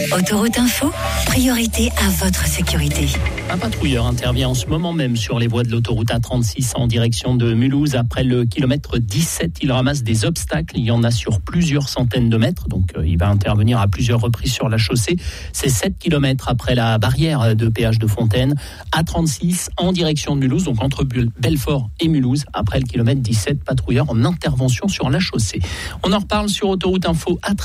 Autoroute Info, priorité à votre sécurité. Un patrouilleur intervient en ce moment même sur les voies de l'autoroute A36 en direction de Mulhouse. Après le kilomètre 17, il ramasse des obstacles. Il y en a sur plusieurs centaines de mètres. Donc, il va intervenir à plusieurs reprises sur la chaussée. C'est 7 kilomètres après la barrière de péage de Fontaine. A36 en direction de Mulhouse, donc entre Belfort et Mulhouse. Après le kilomètre 17, patrouilleur en intervention sur la chaussée. On en reparle sur Autoroute Info à 13h.